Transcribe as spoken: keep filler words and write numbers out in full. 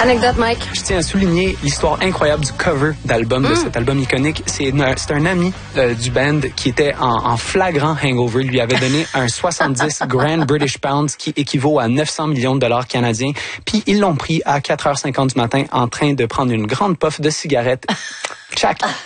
Anecdote, Mike. Je tiens à souligner l'histoire incroyable du cover d'album, mm. de cet album iconique. C'est, une, c'est un ami euh, du band qui était en, en flagrant hangover. Il lui avait donné un soixante-dix Grand British Pounds qui équivaut à neuf cents millions de dollars canadiens. Puis ils l'ont pris à quatre heures cinquante du matin en train de prendre une grande puff de cigarette. Tchac!